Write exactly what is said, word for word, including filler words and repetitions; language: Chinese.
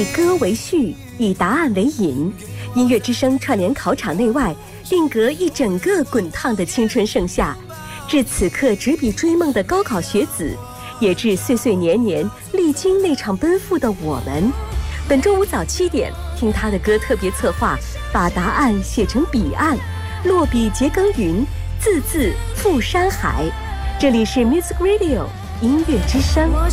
以歌为序，以答案为引，音乐之声串联考场内外，定格一整个滚烫的青春盛夏，致此刻执笔追梦的高考学子，也致岁岁年年历经那场奔赴的我们。本周五早七点，听他的歌特别策划，把答案写成彼岸，落笔结耕耘，字字赴山海。这里是 Music Radio 音乐之声。